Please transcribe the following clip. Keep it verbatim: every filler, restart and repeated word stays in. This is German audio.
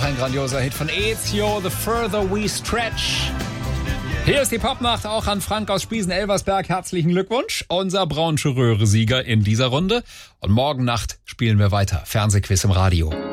ein grandioser Hit von Ezio, The Further We Stretch. Hier ist die Popnacht auch an Frank aus Spiesen-Elversberg. Herzlichen Glückwunsch. Unser Braunsche Röhre-Sieger in dieser Runde. Und morgen Nacht spielen wir weiter. Fernsehquiz im Radio.